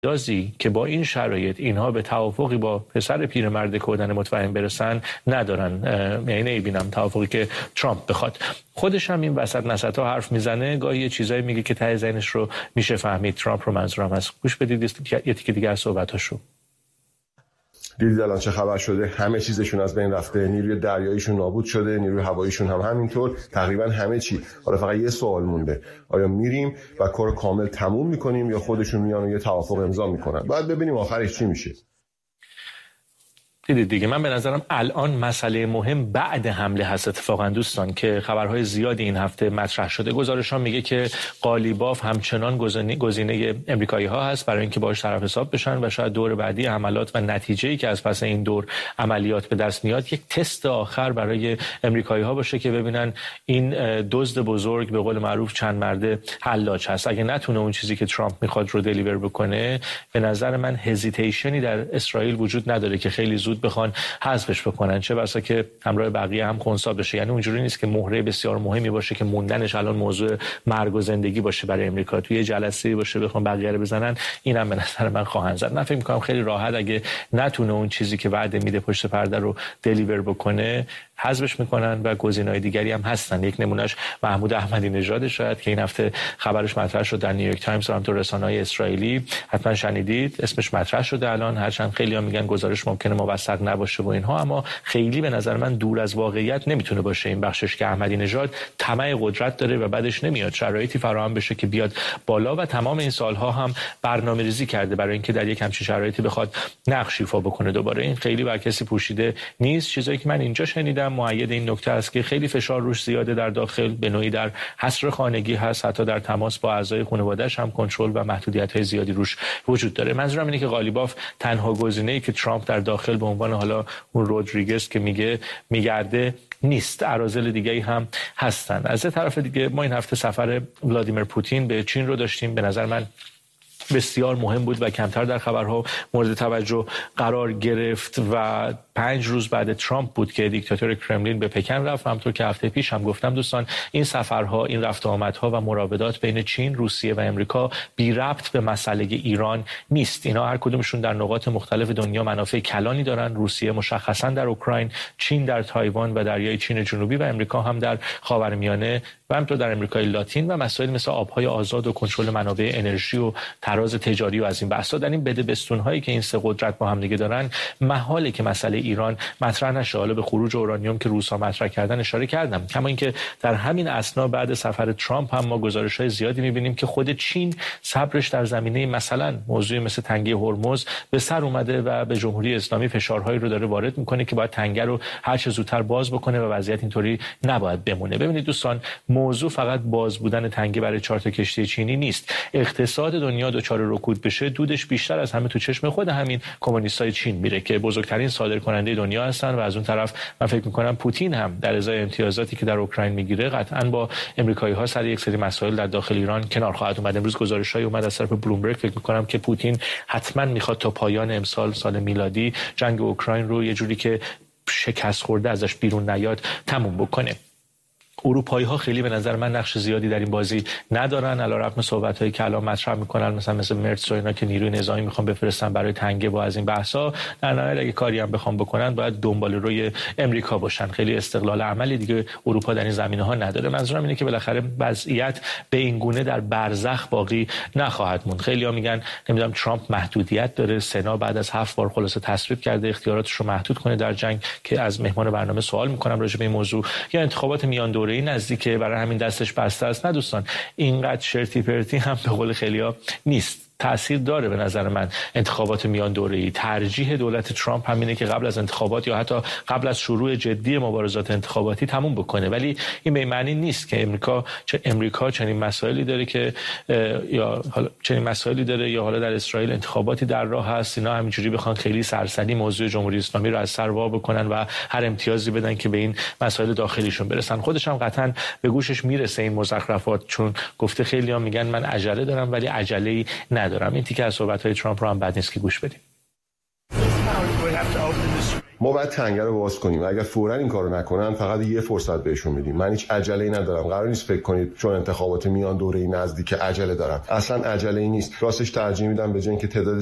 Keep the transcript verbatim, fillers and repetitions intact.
دازی که با این شرایط اینها به توافقی با پسر پیرمرد کودن مطمئن برسن ندارن. یعنی نمیبینم توافقی که ترامپ بخواد. خودش هم این وسط نسطا حرف میزنه، گاهی یه چیزایی میگه که ته ذهنش رو میشه فهمید. ترامپ رو منظورم هست. گوش بدید یه تیکه دیگه از صحبتاشو. دیدید الان چه خبر شده؟ همه چیزشون از بین رفته، نیروی دریاییشون نابود شده، نیروی هواییشون هم همینطور، تقریبا همه چی. حالا فقط یه سوال مونده، آیا میریم و کار کامل تموم میکنیم یا خودشون میان و یه توافق امضا میکنن؟ باید ببینیم آخرش چی میشه. دیدید دیگه، من به نظرم الان مسئله مهم بعد حمله هست اتفاقا دوستان، که خبرهای زیادی این هفته مطرح شده. گزارش ها میگه که قالیباف همچنان گزینه امریکایی ها هست برای اینکه باهاش طرف حساب بشن و شاید دور بعدی حملات و نتیجه‌ای که از پس این دور عملیات به دست میاد یک تست آخر برای امریکایی ها باشه که ببینن این دزد بزرگ به قول معروف چند مرده حلاج هست. اگه نتونه اون چیزی که ترامپ میخواد رو دلیور بکنه، به نظر من هزیتیشنی در اسرائیل وجود نداره که خیلی زود بخوان حذفش بکنن، چه بسا که همراه بقیه هم خنثی بشه. یعنی اونجوری نیست که مهره بسیار مهمی باشه که موندنش الان موضوع مرگ و زندگی باشه برای امریکا، توی جلسه باشه بخوام بقیه رو بزنن. اینم به نظر من خواهند زد. من فکر می‌کنم خیلی راحت اگه نتونه اون چیزی که وعده میده پشت پرده رو دلیور بکنه، حذفش میکنن و گزینه‌های دیگری هم هستن. یک نمونهش محمود احمدی نژاد شاید که این هفته خبرش مطرح شد در نیویورک تایمز و همینطور رسانه‌های اسرائیلی، حتما شنیدید، اسمش مطرح شده الان، هرچند خیلی‌ها میگن گزارش ممکنه موثق نباشه و اینها، اما خیلی به نظر من دور از واقعیت نمیتونه باشه این بخشش که احمدی نژاد طمع قدرت داره و بعدش نمیاد شرایطی فراهم بشه که بیاد بالا و تمام این سالها هم برنامه‌ریزی کرده برای اینکه در یک همچین شرایطی بخواد نقش ایفا بکنه دوباره. این خیلی بر کسی پوشیده نیست. چیزایی که من اینجا شنیدم مؤید این نکته است که خیلی فشار روش زیاده در داخل، به نوعی در حصر خانگی هست، حتی در تماس با اعضای خانواده‌اش هم کنترل و محدودیت‌های زیادی روش وجود داره. منظورم اینه که قالیباف تنها گزینه‌ای که ترامپ در داخل به عنوان حالا اون رودریگز که میگه میگرده نیست. اراذل دیگه‌ای هم هستن. از طرف دیگه ما این هفته سفر ولادیمیر پوتین به چین رو داشتیم. به نظر من بسیار مهم بود و کمتر در خبرها مورد توجه قرار گرفت و پنج روز بعد ترامپ بود که دیکتاتور کرملین به پکن رفت. همونطور که هفته پیش هم گفتم دوستان، این سفرها، این رفت و آمدها و مراودات بین چین، روسیه و امریکا بی ربط به مسئله ایران نیست. اینا هر کدومشون در نقاط مختلف دنیا منافع کلانی دارن. روسیه مشخصا در اوکراین، چین در تایوان و دریای چین جنوبی و امریکا هم در خاورمیانه و همینطور در امریکای لاتین و مسائل مثل آبهای آزاد و کنترل منابع انرژی و تراز تجاری و از این بحثا. در این بده بستون‌هایی که این سه قدرت با هم دیگه دارن، محاله که مسئله ایران مطرح نشه. حالا به خروج اورانیوم که روس‌ها مطرح کردن اشاره کردم. کما اینکه در همین اثنا بعد سفر ترامپ هم ما گزارش‌های زیادی می‌بینیم که خود چین صبرش در زمینه مثلا موضوع مثل تنگه هرمز به سر اومده و به جمهوری اسلامی فشارهایی رو داره وارد می‌کنه که باید تنگه رو هر چه زودتر باز بکنه و وضعیت اینطوری نباید بمونه. ببینید دوستان، موضوع فقط باز بودن تنگه برای چهار تا کشتی چینی نیست. اقتصاد دنیا دچار رکود بشه، دودش بیشتر از همه تو چشم خود همین کمونیستای چین میره که بزرگترین صادرکننده دنیا هستن و از اون طرف من فکر می‌کنم پوتین هم در ازای امتیازاتی که در اوکراین میگیره قطعاً با امریکایی‌ها سر یک سری مسائل در داخل ایران کنار خواهد اومد. امروز گزارش‌های اومد از طرف بلومبرگ، فکر می‌کنم که پوتین حتماً میخواد تا پایان امسال سال میلادی جنگ اوکراین رو یه جوری که شکست خورده ازش بیرون نیاد تموم بکنه. اروپایی ها خیلی به نظر من نقش زیادی در این بازی ندارن، علیرغم صحبت هایی که الان مطرح میکنن مثلا مثل مرتس و اینا که نیروی نظامی میخوان بفرستن برای تنگه و از این بحثا. در نهایت اگه کاری هم بخوام بکنن باید دنبال روی امریکا باشن. خیلی استقلال عملی دیگه اروپا در این زمینه ها نداره. منظورم اینه که بالاخره وضعیت به این گونه در برزخ باقی نخواهد موند. خیلی‌ها میگن نمیدونم ترامپ محدودیت داره، سنا بعد از هفت بار خلاصه تصویب کرده اختیاراتش رو محدود کنه در جنگ، که از مهمان برنامه سوال میکنم راجع به این موضوع. یا انتخابات میان دوره این نزدیکه برای همین دستش بسته است. نه دوستان، اینقدر شرطی پرتی هم به قول خیلیا نیست. تأثیر داره به نظر من انتخابات میان دوره‌ای. ترجیح دولت ترامپ همینه که قبل از انتخابات یا حتی قبل از شروع جدی مبارزات انتخاباتی تموم بکنه، ولی این به معنی نیست که امریکا چه امریکا چنین مسائلی داره که یا حالا چنین مسائلی داره یا حالا در اسرائیل انتخاباتی در راه هست، اینا همینجوری بخوان خیلی سرسری موضوع جمهوری اسلامی رو از سر وا بکنن و هر امتیازی بدن که به این مسائل داخلیشون برسن. خودش هم قطعا به گوشش میرسه این مزخرفات، چون گفته خیلی‌ها میگن من عجله دارم ولی عجله‌ای ندارم. این تیکه از صحبت‌های ترامپ رو هم بد نیست که گوش بدیم. ما باید تنگه رو باز کنیم. اگر فوراً این کارو نکنن فقط یه فرصت بهشون میدیم. من هیچ عجله‌ای ندارم. قرار نیست فکر کنید چون انتخابات میان دوره نزدیک عجله دارم. اصلا عجله‌ای نیست. راستش ترجیح میدم به جای اینکه تعداد